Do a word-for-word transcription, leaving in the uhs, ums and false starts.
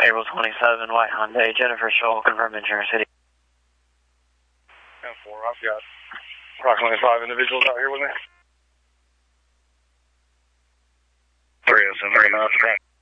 April twenty-seven, white Hyundai, Jennifer Shoal, confirm insurance city. ten four, I've got approximately five individuals out here with me. three oh seven,